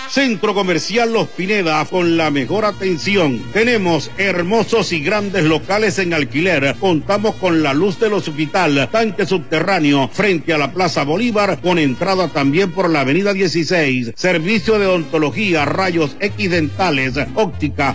Centro Comercial Los Pineda, con la mejor atención. Tenemos hermosos y grandes locales en alquiler. Contamos con la luz del hospital, tanque subterráneo frente a la Plaza Bolívar, con entrada también por la avenida 16. Servicio de odontología, rayos X dentales, óptica,